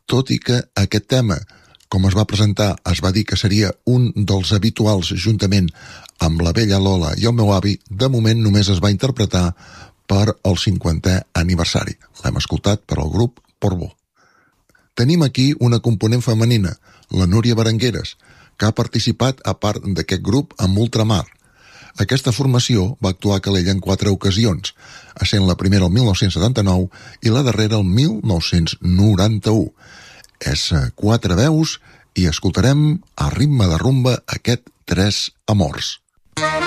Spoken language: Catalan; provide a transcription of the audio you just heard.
tot i que aquest tema, com es va presentar, es va dir que seria un dels habituals juntament amb la vella Lola i el meu avi, de moment només es va interpretar per el 50è aniversari. L'hem escoltat per al grup Portbou. Tenim aquí una component femenina, la Núria Berengueres, que ha participat a part d'aquest grup amb Ultramar. Aquesta formació va actuar a Calella en 4 ocasions, essent la primera el 1979 i la darrera el 1991. És 4 veus i escoltarem a ritme de rumba aquest Tres amors.